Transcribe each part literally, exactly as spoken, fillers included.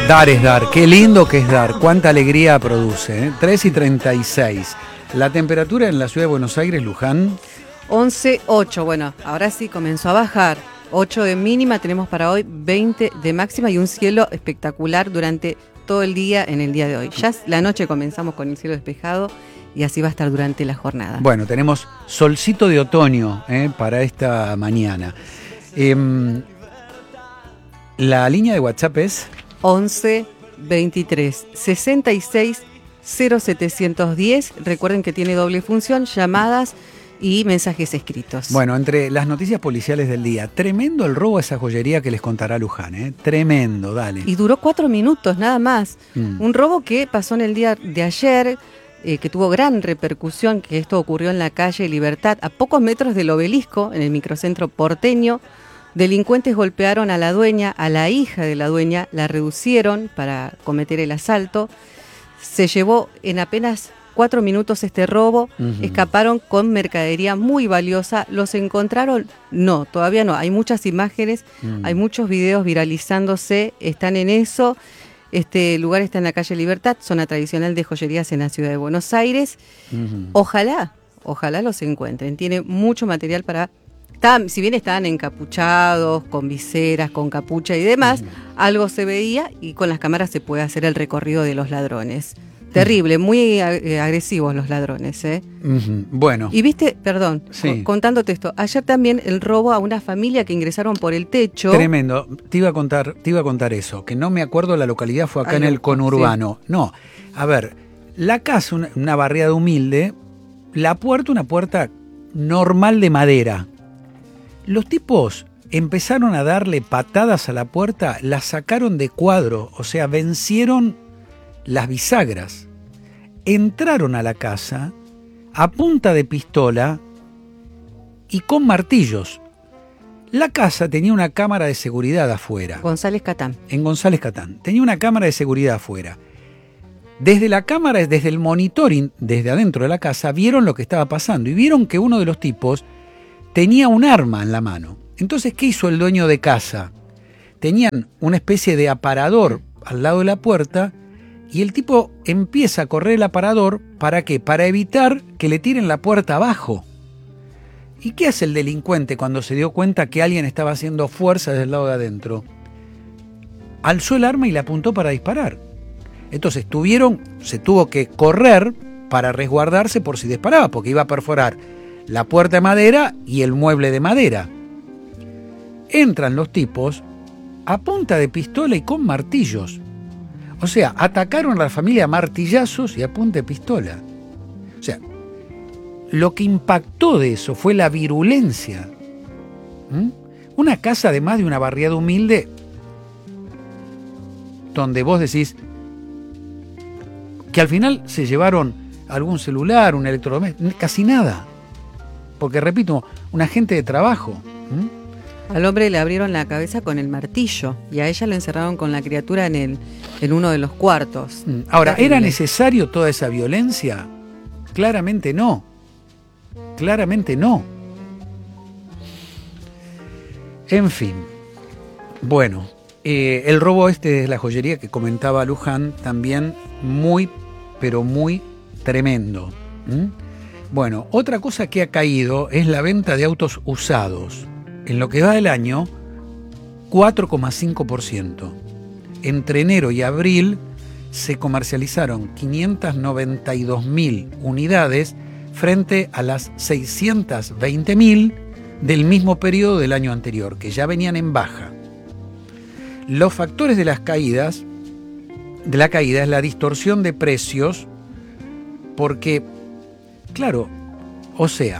Dar es dar, qué lindo que es dar, cuánta alegría produce, ¿eh? tres y treinta y seis. La temperatura en la ciudad de Buenos Aires, Luján. once coma ocho, bueno, ahora sí comenzó a bajar. ocho de mínima tenemos para hoy, veinte de máxima y un cielo espectacular durante todo el día en el día de hoy. Ya la noche comenzamos con el cielo despejado y así va a estar durante la jornada. Bueno, tenemos solcito de otoño ¿eh? para esta mañana. Eh, la línea de WhatsApp es once veintitrés sesenta y seis cero setecientos diez. Recuerden que tiene doble función, llamadas y mensajes escritos. Bueno, entre las noticias policiales del día, tremendo el robo a esa joyería que les contará Luján, ¿eh? Tremendo, dale. Y duró cuatro minutos nada más. Mm. Un robo que pasó en el día de ayer, eh, que tuvo gran repercusión, que esto ocurrió en la calle Libertad, a pocos metros del Obelisco, en el microcentro porteño. Delincuentes golpearon a la dueña, a la hija de la dueña, la reducieron para cometer el asalto. Se llevó en apenas cuatro minutos este robo, uh-huh. Escaparon con mercadería muy valiosa. ¿Los encontraron? No, todavía no. Hay muchas imágenes, uh-huh. Hay muchos videos viralizándose, están en eso. Este lugar está en la calle Libertad, zona tradicional de joyerías en la ciudad de Buenos Aires. Uh-huh. Ojalá, ojalá los encuentren. Tiene mucho material para... Estaban, si bien estaban encapuchados, con viseras, con capucha y demás, uh-huh. Algo se veía y con las cámaras se puede hacer el recorrido de los ladrones. Terrible, muy agresivos los ladrones, ¿eh? Uh-huh. Bueno. Y viste, perdón, sí. contándote esto, ayer también el robo a una familia que ingresaron por el techo. Tremendo, te iba a contar, te iba a contar eso, que no me acuerdo la localidad, fue acá Ay, en el conurbano. Sí. No, a ver, la casa, una, una barriada humilde, la puerta, una puerta normal de madera. Los tipos empezaron a darle patadas a la puerta, la sacaron de cuadro, o sea, vencieron las bisagras. Entraron a la casa a punta de pistola y con martillos. La casa tenía una cámara de seguridad afuera. González Catán. En González Catán. Tenía una cámara de seguridad afuera. Desde la cámara, desde el monitoring, desde adentro de la casa, vieron lo que estaba pasando y vieron que uno de los tipos tenía un arma en la mano. Entonces, ¿qué hizo el dueño de casa? Tenían una especie de aparador al lado de la puerta y el tipo empieza a correr el aparador, ¿para qué? Para evitar que le tiren la puerta abajo. ¿Y qué hace el delincuente cuando se dio cuenta que alguien estaba haciendo fuerza desde el lado de adentro? Alzó el arma y la apuntó para disparar. Entonces tuvieron, se tuvo que correr para resguardarse por si disparaba, porque iba a perforar la puerta de madera y el mueble de madera. Entran los tipos a punta de pistola y con martillos. O sea, atacaron a la familia a martillazos y a punta de pistola. O sea, lo que impactó de eso fue la virulencia. ¿Mm? Una casa, además de una barriada humilde, donde vos decís que al final se llevaron algún celular, un electrodoméstico, casi nada. Porque, repito, una gente de trabajo. ¿Mm? Al hombre le abrieron la cabeza con el martillo y a ella lo encerraron con la criatura en, el, en uno de los cuartos. Mm. Ahora, ¿era necesario toda esa violencia? Claramente no. Claramente no. En fin. Bueno, eh, el robo este de la joyería que comentaba Luján, también muy, pero muy tremendo. ¿Mm? Bueno, otra cosa que ha caído es la venta de autos usados. En lo que va del año, cuatro coma cinco por ciento. Entre enero y abril se comercializaron quinientas noventa y dos mil unidades frente a las seiscientas veinte mil del mismo periodo del año anterior, que ya venían en baja. Los factores de las caídas, de la caída es la distorsión de precios, porque, claro, o sea,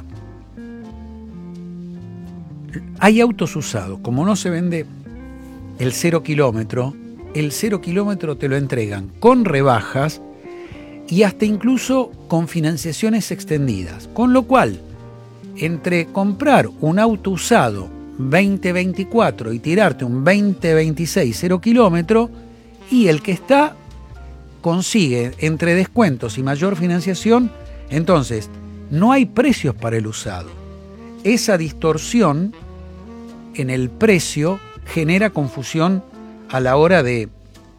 hay autos usados, como no se vende el cero kilómetro, el cero kilómetro te lo entregan con rebajas y hasta incluso con financiaciones extendidas. Con lo cual, entre comprar un auto usado veinte veinticuatro y tirarte un veinte veintiséis cero kilómetro, y el que está consigue entre descuentos y mayor financiación, entonces no hay precios para el usado. Esa distorsión en el precio genera confusión a la hora de,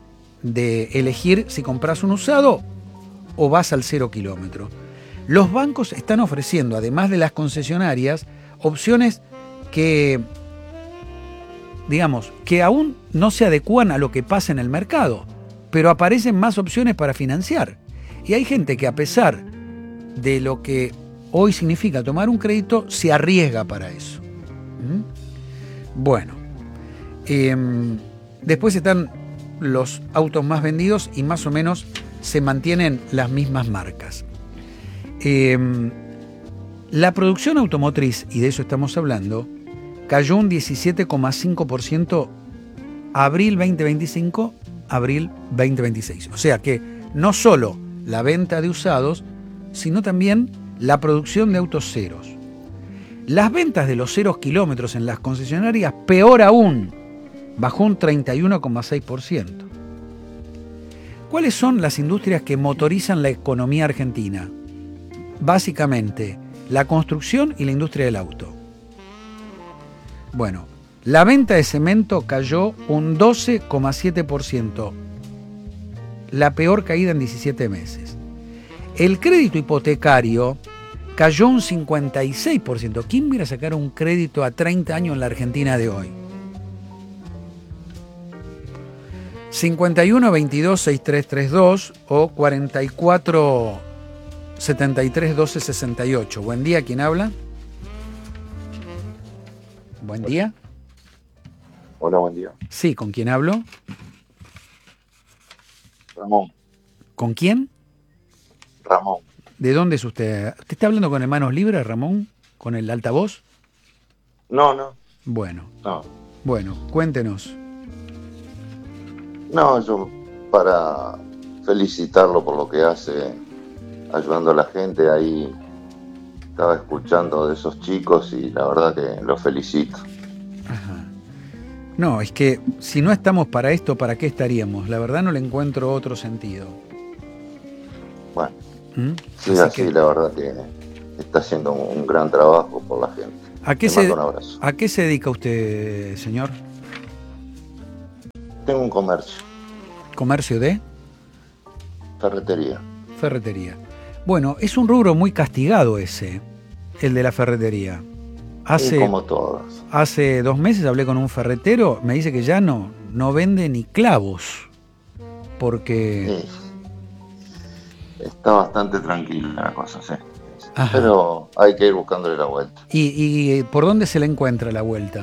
de elegir si compras un usado o vas al cero kilómetro. Los bancos están ofreciendo, además de las concesionarias, opciones que, digamos, que aún no se adecúan a lo que pasa en el mercado, pero aparecen más opciones para financiar. Y hay gente que, a pesar de lo que hoy significa tomar un crédito, se arriesga para eso. ¿Mm? Bueno, eh, después están los autos más vendidos y más o menos se mantienen las mismas marcas. Eh, la producción automotriz, y de eso estamos hablando, cayó un diecisiete coma cinco por ciento abril veinte veinticinco, abril veinte veintiséis. O sea que no solo la venta de usados, sino también la producción de autos ceros. Las ventas de los ceros kilómetros en las concesionarias, peor aún, bajó un treinta y uno coma seis por ciento. ¿Cuáles son las industrias que motorizan la economía argentina? Básicamente, la construcción y la industria del auto. Bueno, la venta de cemento cayó un doce coma siete por ciento, la peor caída en diecisiete meses. El crédito hipotecario cayó un cincuenta y seis por ciento. ¿Quién viene a sacar un crédito a treinta años en la Argentina de hoy? cincuenta y uno veintidós sesenta y tres treinta y dos o cuarenta y cuatro setenta y tres doce sesenta y ocho. Buen día, ¿quién habla? Buen día. Hola, buen día. Sí, ¿con quién hablo? Ramón. ¿Con quién? Ramón. ¿De dónde es usted? ¿Usted está hablando con Hermanos Libres, Ramón? ¿Con el altavoz? No, no. Bueno. No. Bueno, cuéntenos. No, yo para felicitarlo por lo que hace, ayudando a la gente, ahí estaba escuchando de esos chicos y la verdad que los felicito. Ajá. No, es que si no estamos para esto, ¿para qué estaríamos? La verdad no le encuentro otro sentido. Bueno, ¿Mm? sí, así así que... la verdad que está haciendo un, un gran trabajo por la gente. ¿A qué, Te se, mando un abrazo. ¿A qué se dedica usted, señor? Tengo un comercio, ¿Comercio de? ferretería. Ferretería. Bueno, es un rubro muy castigado ese, el de la ferretería. Hace, Y como todos. hace dos meses hablé con un ferretero, me dice que ya no, no vende ni clavos, porque... Sí. Está bastante tranquila la cosa, sí. Ajá. Pero hay que ir buscándole la vuelta. ¿Y, y por dónde se le encuentra la vuelta?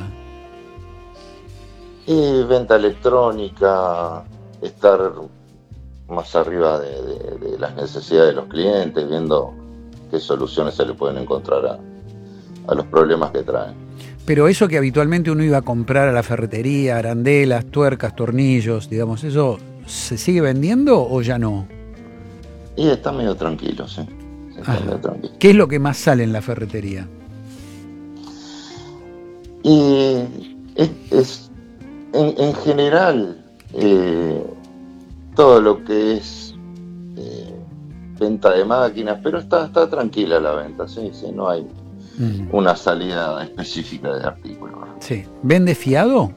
Y venta electrónica, estar más arriba de, de, de las necesidades de los clientes, viendo qué soluciones se le pueden encontrar a, a los problemas que traen. Pero eso que habitualmente uno iba a comprar a la ferretería, arandelas, tuercas, tornillos, digamos, ¿eso se sigue vendiendo o ya no? Y está medio tranquilo, sí. Está medio tranquilo. ¿Qué es lo que más sale en la ferretería? Y es, es en, en general, eh, todo lo que es eh, venta de máquinas, pero está, está tranquila la venta, sí, sí, no hay mm. una salida específica de artículos. Sí. ¿Vende fiado?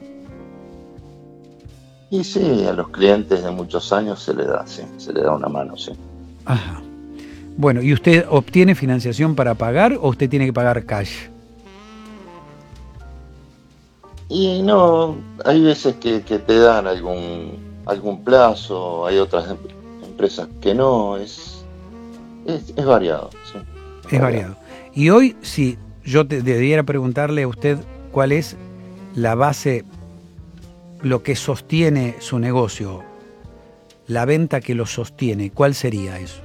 Y sí, a los clientes de muchos años se le da, sí, se le da una mano, sí. Ajá. Bueno, ¿y usted obtiene financiación para pagar o usted tiene que pagar cash? Y no, hay veces que, que te dan algún algún plazo, hay otras em- empresas que no, es es, es variado, sí. Es, es variado. variado. Y hoy, si yo te debiera preguntarle a usted cuál es la base, lo que sostiene su negocio, la venta que lo sostiene, ¿cuál sería eso?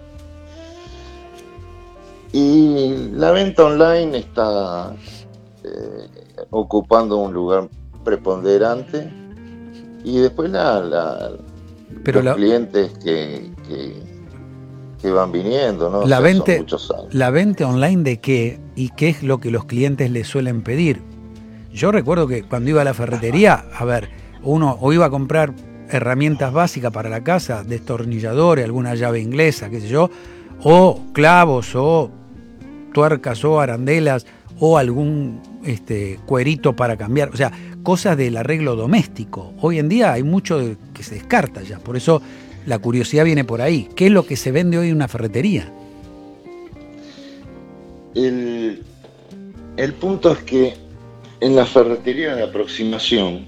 Y la venta online está eh, ocupando un lugar preponderante y después la, la, Pero los la, clientes que, que, que van viniendo, ¿no? La, o sea, venta, son muchos años. ¿La venta online de qué? ¿Y qué es lo que los clientes le suelen pedir? Yo recuerdo que cuando iba a la ferretería, a ver, uno o iba a comprar herramientas básicas para la casa, destornilladores, alguna llave inglesa, qué sé yo, o clavos, o tuercas, o arandelas, o algún este, cuerito para cambiar. O sea, cosas del arreglo doméstico. Hoy en día hay mucho de- que se descarta ya, por eso la curiosidad viene por ahí. ¿Qué es lo que se vende hoy en una ferretería? El, el punto es que en la ferretería de aproximación,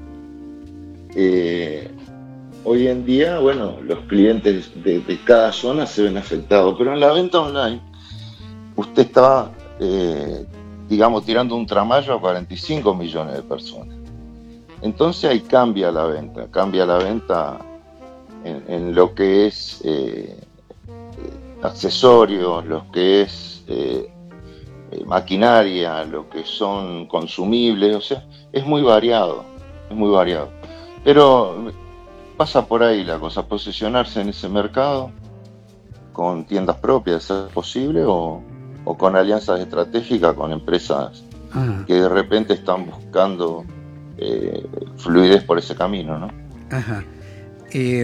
eh, hoy en día, bueno, los clientes de, de cada zona se ven afectados, pero en la venta online, usted está, eh, digamos, tirando un tramallo a cuarenta y cinco millones de personas. Entonces ahí cambia la venta, cambia la venta en, en lo que es eh, accesorios, lo que es eh, eh, maquinaria, lo que son consumibles, o sea, es muy variado, es muy variado. Pero pasa por ahí la cosa, posicionarse en ese mercado con tiendas propias, si es posible, o, o con alianzas estratégicas con empresas Ah, que de repente están buscando eh, fluidez por ese camino, ¿no? ajá. Eh,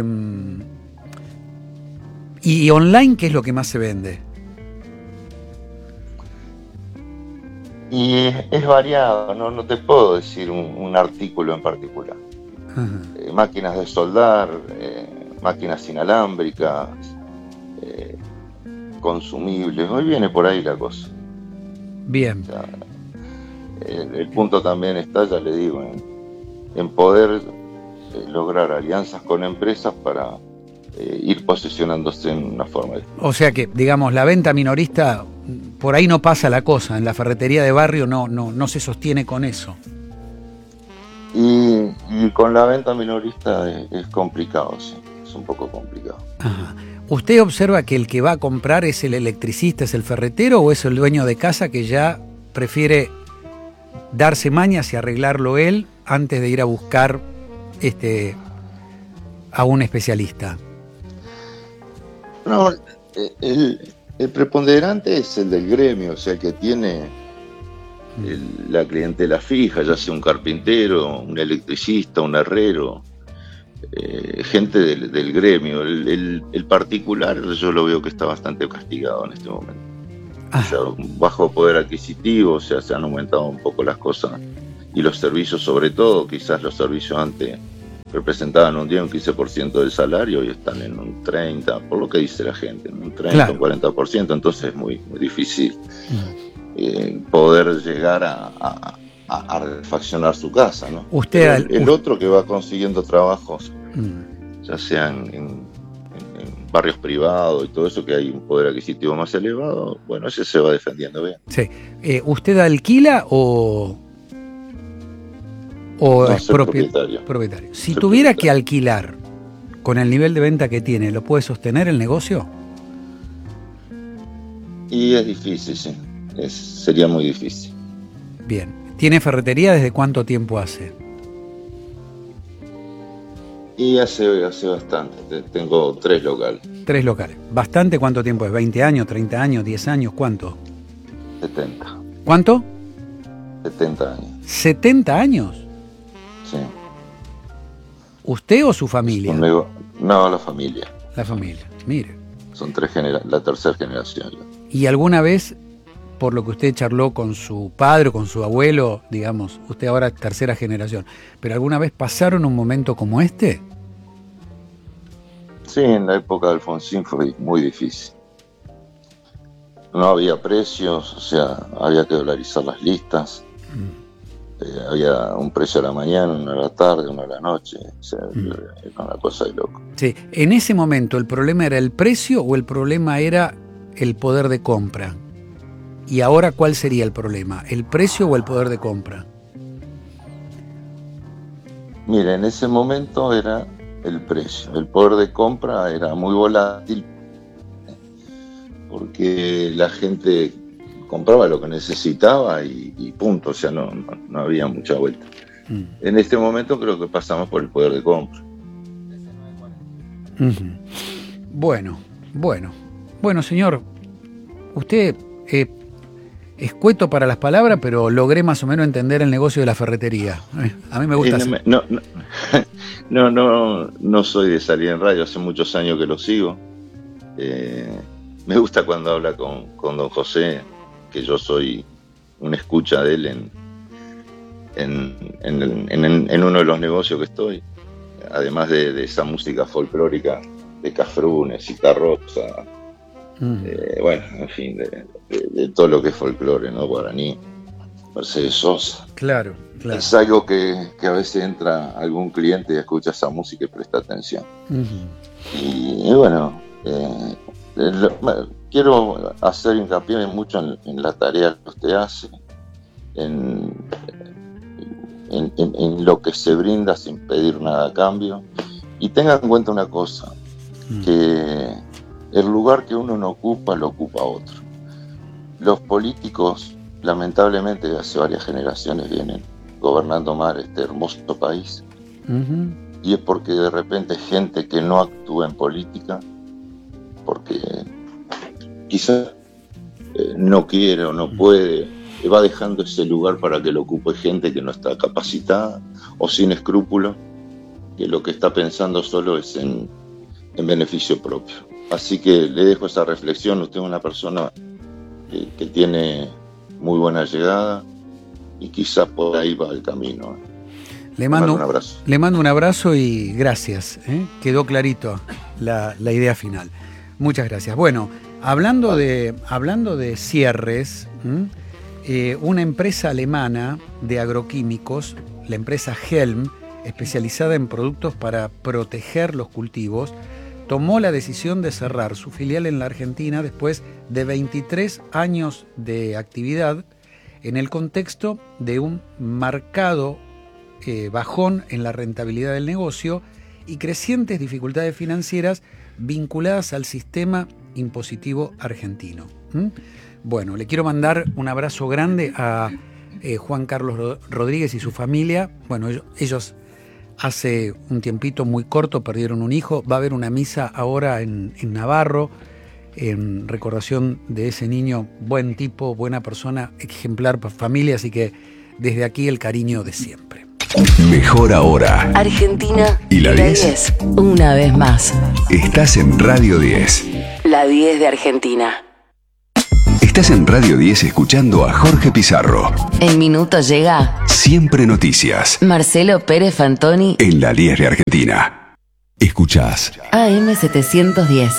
¿Y online qué es lo que más se vende? Y es, es variado, ¿no? No te puedo decir un, un artículo en particular. Ajá. Eh, máquinas de soldar, eh, máquinas inalámbricas, eh, consumibles, hoy viene por ahí la cosa. Bien. O sea, el, el punto también está, ya le digo, en, en poder eh, lograr alianzas con empresas para eh, ir posicionándose en una forma de... O sea que, digamos, la venta minorista, por ahí no pasa la cosa. En la ferretería de barrio no, no, no se sostiene con eso. Y, y con la venta minorista es, es complicado, sí, es un poco complicado. Ajá. ¿Usted observa que el que va a comprar es el electricista, es el ferretero, o es el dueño de casa que ya prefiere darse mañas y arreglarlo él antes de ir a buscar este, a un especialista? No, el, el preponderante es el del gremio, o sea, el que tiene el, la clientela fija, ya sea un carpintero, un electricista, un herrero, eh, gente del, del gremio. El, el, el particular yo lo veo que está bastante castigado en este momento. Ah. O sea, bajo poder adquisitivo, o sea, se han aumentado un poco las cosas y los servicios, sobre todo, quizás los servicios antes representaban un diez, un quince por ciento del salario y están en un treinta por ciento, por lo que dice la gente, en un treinta, Claro. un cuarenta por ciento, entonces es muy, muy difícil Mm. eh, poder llegar a, a, a, a refaccionar su casa, ¿no? Usted Pero al- el, el otro que va consiguiendo trabajos, Mm. ya sean en, en, en barrios privados y todo eso, que hay un poder adquisitivo más elevado, bueno, ese se va defendiendo bien. Sí. Eh, ¿Usted alquila o, o No, es soy propie- propietario. propietario? Si Soy tuviera que propietario. alquilar con el nivel de venta que tiene, ¿lo puede sostener el negocio? Y es difícil, sí, es, sería muy difícil. Bien. ¿Tiene ferretería desde cuánto tiempo hace? Y hace, hace bastante, te- tengo tres locales, Tres locales. ¿Bastante cuánto tiempo es? ¿veinte años, treinta años, diez años? ¿Cuánto? setenta, ¿Cuánto? setenta años, ¿setenta años? sí. ¿Usted o su familia? Conmigo, no, la familia, La familia. Mire. son tres genera la tercera generación ya. ¿Y alguna vez, por lo que usted charló con su padre o con su abuelo, digamos, usted ahora es tercera generación, pero alguna vez pasaron un momento como este? Sí, en la época de Alfonsín fue muy difícil. No había precios, o sea, había que dolarizar las listas. Mm. Eh, había un precio a la mañana, uno a la tarde, uno a la noche. O sea, Mm. era una cosa de loco. Sí. En ese momento, ¿el problema era el precio o el problema era el poder de compra? ¿Y ahora cuál sería el problema? ¿El precio o el poder de compra? Mira, en ese momento era el precio. El poder de compra era muy volátil porque la gente compraba lo que necesitaba y, y punto. O sea, no, no, no había mucha vuelta. Mm. En este momento creo que pasamos por el poder de compra. Ujú. Bueno, bueno. Bueno, señor, usted eh, escueto para las palabras, pero logré más o menos entender el negocio de la ferretería. Eh, a mí me gusta Y así. no, me- no, no, no, no, no soy de salir en radio, hace muchos años que lo sigo. Eh, me gusta cuando habla con, con don José, que yo soy una escucha de él en, en, en, en, en uno de los negocios que estoy, además de, de esa música folclórica de Cafrune, Citarrosa, mm. eh, bueno, en fin, de, de, de todo lo que es folclore, ¿no? Guaraní, Mercedes Sosa. Claro, claro. Es algo que, que a veces entra algún cliente y escucha esa música y presta atención. Uh-huh. y, y bueno, eh, lo, quiero hacer hincapié mucho en, en la tarea que usted hace, en, en, en, en lo que se brinda sin pedir nada a cambio. Y tenga en cuenta una cosa, uh-huh. que el lugar que uno no ocupa, lo ocupa otro. Los políticos, lamentablemente, hace varias generaciones vienen gobernando mal este hermoso país. Uh-huh. Y es porque de repente gente que no actúa en política, porque quizás eh, no quiere o no puede, va dejando ese lugar para que lo ocupe gente que no está capacitada o sin escrúpulos, que lo que está pensando solo es en, en beneficio propio. Así que le dejo esa reflexión. Usted es una persona que, que tiene muy buena llegada y quizás por ahí va el camino. Le mando, le mando un abrazo. Le mando un abrazo y gracias. ¿eh? Quedó clarito la, la idea final. Muchas gracias. Bueno, hablando de, hablando de cierres, eh, una empresa alemana de agroquímicos, la empresa Helm, especializada en productos para proteger los cultivos, tomó la decisión de cerrar su filial en la Argentina después de veintitrés años de actividad en el contexto de un marcado eh, bajón en la rentabilidad del negocio y crecientes dificultades financieras vinculadas al sistema impositivo argentino. ¿Mm? Bueno, le quiero mandar un abrazo grande a eh, Juan Carlos Rodríguez y su familia. Bueno, ellos, ellos hace un tiempito muy corto perdieron un hijo. Va a haber una misa ahora en, en Navarro, en recordación de ese niño, buen tipo, buena persona, ejemplar para familia, así que desde aquí el cariño de siempre. Mejor ahora. Argentina y la diez. Una vez más. Estás en Radio diez. La diez de Argentina. Estás en Radio diez escuchando a Jorge Pizarro. En minutos llega Siempre Noticias. Marcelo Pérez Fantoni en la diez de Argentina. Escuchás A M setecientos diez.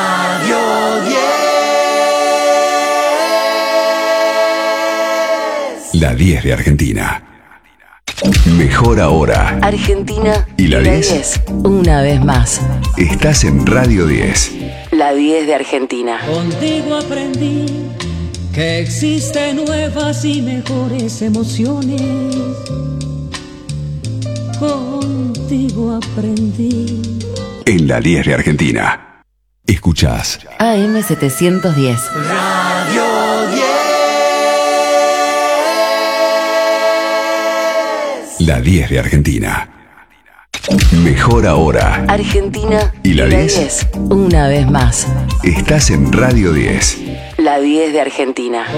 Radio diez. La diez de Argentina. Mejor ahora. Argentina y la diez. Una vez más. Estás en Radio diez. La diez de Argentina. Contigo aprendí que existen nuevas y mejores emociones. Contigo aprendí. En la diez de Argentina. Escuchás A M setecientos diez. Radio diez. La diez de Argentina. Mejor ahora. Argentina y la diez. Una vez más. Estás en Radio diez. La diez de Argentina.